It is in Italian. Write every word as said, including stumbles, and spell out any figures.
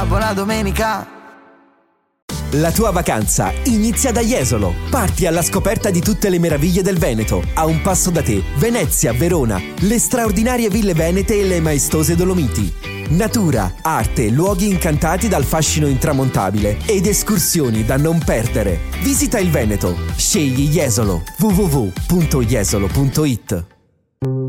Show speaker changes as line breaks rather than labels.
Buona domenica.
La tua vacanza inizia da Jesolo. Parti alla scoperta di tutte le meraviglie del Veneto. A un passo da te, Venezia, Verona, le straordinarie ville venete e le maestose Dolomiti. Natura, arte, luoghi incantati dal fascino intramontabile ed escursioni da non perdere. Visita il Veneto. Scegli Jesolo. w w w punto jesolo punto it.